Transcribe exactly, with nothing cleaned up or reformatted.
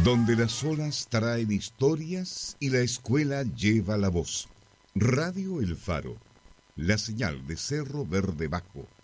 donde las olas traen historias y la escuela lleva la voz. Radio El Faro, la señal de Cerro Verde Bajo,